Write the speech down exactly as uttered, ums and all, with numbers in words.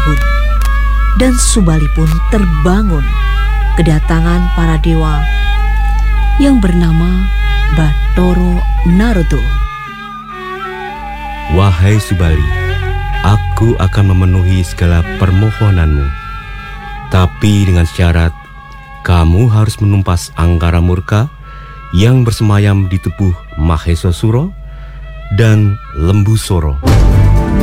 tahun. Dan Subali pun terbangun kedatangan para dewa yang bernama Bathara Narada. Wahai Subali, aku akan memenuhi segala permohonanmu. Tapi dengan syarat, kamu harus menumpas angkara murka yang bersemayam di tubuh Mahesa Sura dan Lembu Soro.